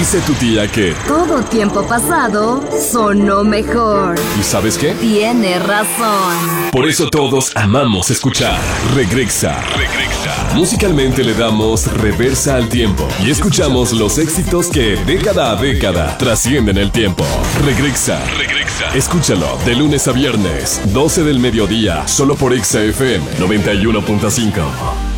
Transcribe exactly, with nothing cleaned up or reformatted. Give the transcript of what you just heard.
Dice tu tía que todo tiempo pasado sonó mejor. ¿y sabes qué? Tiene razón. Por eso todos amamos escuchar Regrexa. Regrexa. Musicalmente le damos reversa al tiempo y escuchamos los éxitos que década a década trascienden el tiempo. Regrexa. Regrexa. Escúchalo de lunes a viernes, doce del mediodía, solo por Exa F M noventa y uno punto cinco.